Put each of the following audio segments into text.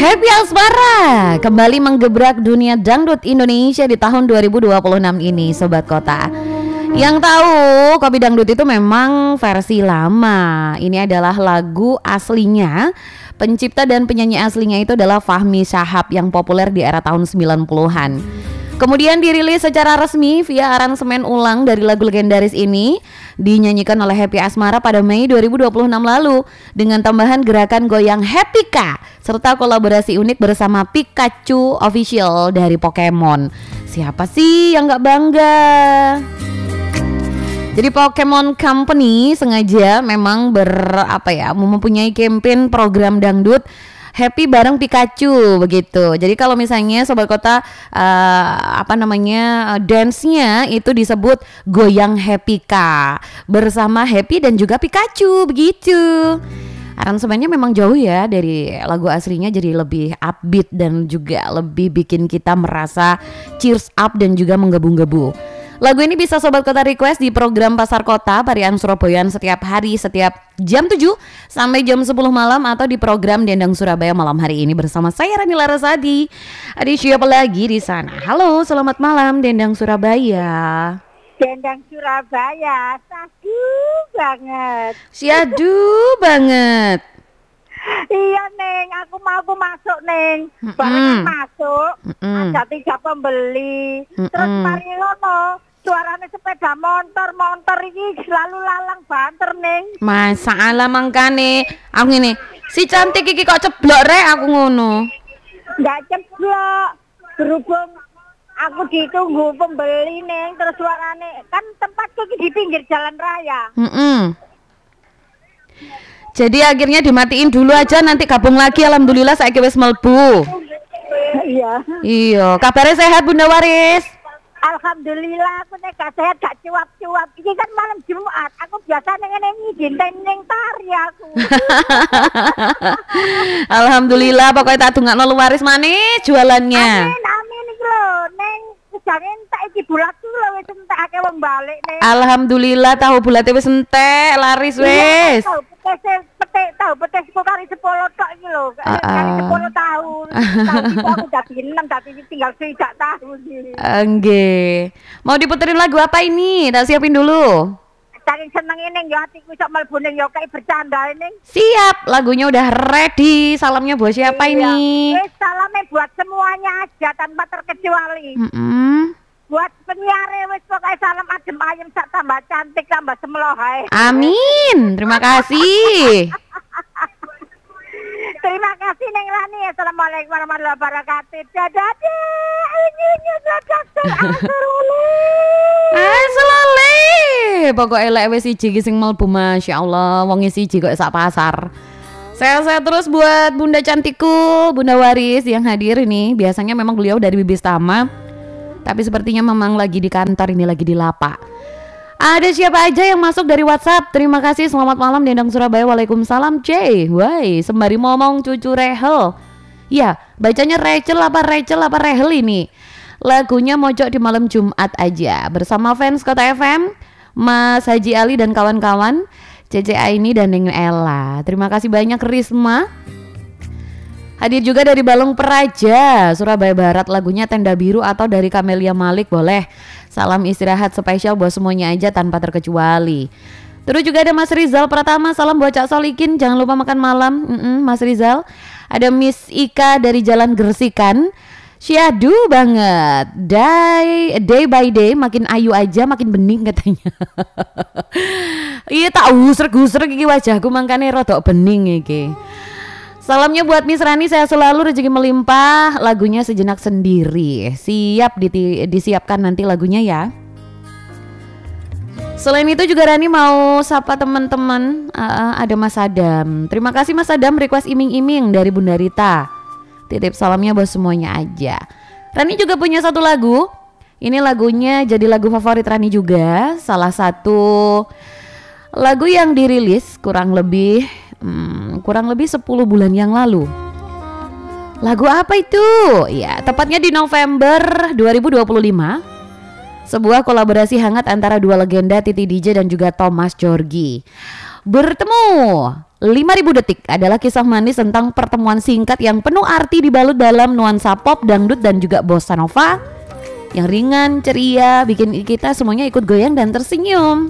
Happy Asmara kembali menggebrak dunia dangdut Indonesia di tahun 2026 ini, Sobat Kota. Yang tahu, Kopi Dangdut itu memang versi lama. Ini adalah lagu aslinya. Pencipta dan penyanyi aslinya itu adalah Fahmi Syahab yang populer di era tahun 90-an. Kemudian dirilis secara resmi via aransemen ulang dari lagu legendaris ini, dinyanyikan oleh Happy Asmara pada Mei 2026 lalu dengan tambahan gerakan goyang Happy Ka serta kolaborasi unik bersama Pikachu Official dari Pokemon. Siapa sih yang gak bangga? Jadi Pokemon Company sengaja memang mempunyai campaign program dangdut Happy bareng Pikachu begitu. Jadi kalau misalnya Sobat Kota dance-nya itu disebut goyang Happy Ka bersama Happy dan juga Pikachu begitu. Aransemennya memang jauh ya dari lagu aslinya, jadi lebih upbeat dan juga lebih bikin kita merasa cheers up dan juga menggebu-gebu. Lagu ini bisa Sobat Kota request di program Pasar Kota Parian Surabayaan setiap hari setiap jam 7 sampai jam 10 malam atau di program Dendang Surabaya malam hari ini bersama saya Rani Larasati. Ada siapa lagi di sana? Halo, selamat malam Dendang Surabaya. Dendang Surabaya, sadu banget. Syadu banget. Iya Neng, aku mau masuk Neng. Barang masuk, ada 3 pembeli. Terus mari ngono, suaranya sepeda motor ini selalu lalang banter Neng. Masalah mangkane, aku ngene. Si cantik iki kok ceblok rek aku ngono. Enggak ceblok, berhubung aku ditunggu pembeli Neng. Terus suaranya, kan tempatku di pinggir jalan raya. Jadi akhirnya dimatiin dulu aja, nanti gabung lagi. Alhamdulillah saya wis melbu. Iya, kabarnya sehat Bunda Waris? Alhamdulillah, aku nek gak sehat gak cuap-cuap. Ini kan malam Jumat, aku biasa ngizin ning tari aku. Alhamdulillah, pokoknya tak dungakno Waris manis jualannya. Amin iki lho, Neng jangan tak iki bulat lho wis entek akeh wong balik Neng. Alhamdulillah tahu bulate wis entek, laris wis. Tahu petis kari 10 tok iki lho. Kari 10 tahun. Tapi aku dadi 6, tapi tinggal 3 tahun iki. Nggih. Mau diputerin lagu apa ini? Tak siapin dulu. Saking seneng ini ya hatiku iso mlebu ning yo kayak bercanda ini. Siap, lagunya udah ready. Salamnya buat siapa ini? Salamnya buat semuanya aja tanpa terkecuali. Buat penyiar wis pokoknya salam adem ayem sak tambah cantik tambah semlohae. Amin. Terima kasih. Terima kasih Neng Rani. Assalamualaikum warahmatullahi wabarakatuh. Dadah. Ini Selole. Pokoknya elek wis siji sing mlebu masyaallah, wong siji kok sak pasar. Sehat-sehat terus buat Bunda cantikku, Bunda Waris yang hadir ini. Biasanya memang beliau dari Bibis Tama, tapi sepertinya memang lagi di kantor ini, lagi di lapak. Ada siapa aja yang masuk dari WhatsApp? Terima kasih, selamat malam Dendang Surabaya. Waalaikumsalam C. Woi, sembari ngomong cucu Rehel. Ya, bacanya Rachel apa Rehel ini. Lagunya mojok di malam Jumat aja bersama fans Kota FM, Mas Haji Ali dan kawan-kawan, Cece Aini dan Neng Ella. Terima kasih banyak Risma. Hadir juga dari Balong Peraja, Surabaya Barat, lagunya Tenda Biru atau dari Kamelia Malik boleh. Salam istirahat spesial buat semuanya aja tanpa terkecuali. Terus juga ada Mas Rizal Pratama, salam buat Cak Solikin, jangan lupa makan malam. Mas Rizal. Ada Miss Ika dari Jalan Gersikan. Syadu banget. Day by day makin ayu aja, makin bening katanya. Iya tak usrek-usrek iki wajahku mangkane rodok bening iki. Salamnya buat Miss Rani, saya selalu rezeki melimpah. Lagunya Sejenak Sendiri. Siap disiapkan nanti lagunya ya. Selain itu juga Rani mau sapa teman-teman. Ada Mas Adam. Terima kasih Mas Adam, request iming-iming dari Bunda Rita. Titip salamnya buat semuanya aja. Rani juga punya satu lagu. Ini lagunya jadi lagu favorit Rani juga. Salah satu lagu yang dirilis kurang lebih 10 bulan yang lalu. Lagu apa itu? Ya, tepatnya di November 2025. Sebuah kolaborasi hangat antara dua legenda Titi DJ dan juga Thomas Jorgi. Bertemu 5.000 detik adalah kisah manis tentang pertemuan singkat yang penuh arti dibalut dalam nuansa pop, dangdut, dan juga bossa nova yang ringan, ceria, bikin kita semuanya ikut goyang dan tersenyum.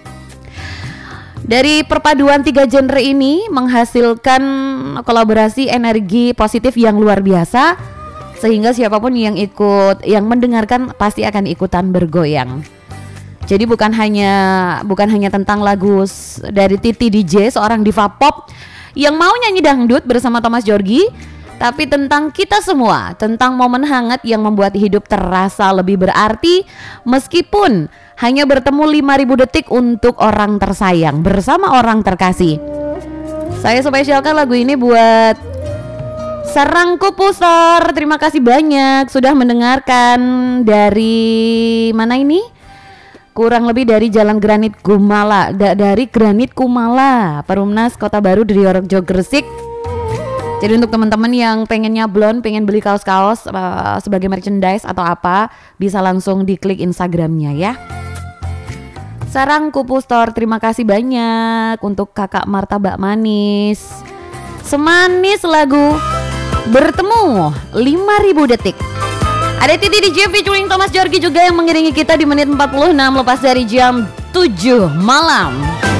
Dari perpaduan 3 genre ini menghasilkan kolaborasi energi positif yang luar biasa, sehingga siapapun yang mendengarkan pasti akan ikutan bergoyang. Jadi bukan hanya tentang lagu dari Titi DJ, seorang diva pop yang mau nyanyi dangdut bersama Thomas Djorghi, tapi tentang kita semua, tentang momen hangat yang membuat hidup terasa lebih berarti meskipun hanya bertemu 5.000 detik untuk orang tersayang bersama orang terkasih. Saya spesialkan lagu ini buat Sarangku Pusor. Terima kasih banyak sudah mendengarkan dari mana ini? Kurang lebih dari Jalan Granit Kumala, dari Granit Kumala, Perumnas Kota Baru Driorjo Gresik. Jadi untuk teman-teman yang pengen nyablon, pengen beli kaos-kaos sebagai merchandise atau apa, bisa langsung diklik Instagramnya ya. Sarangku Pustor, terima kasih banyak untuk Kakak Martabak Manis. Semanis lagu Bertemu 5.000 detik. Ada Titi DJ featuring Thomas Djorghi juga yang mengiringi kita di menit 46 lepas dari jam 7 malam.